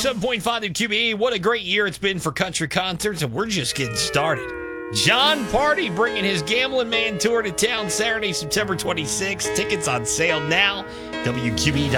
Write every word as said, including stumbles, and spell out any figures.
seven point five W Q B E. What a great year it's been for country concerts, and we're just getting started. John Party bringing his Gambling Man tour to town Saturday, September twenty-sixth. Tickets on sale now. W Q B E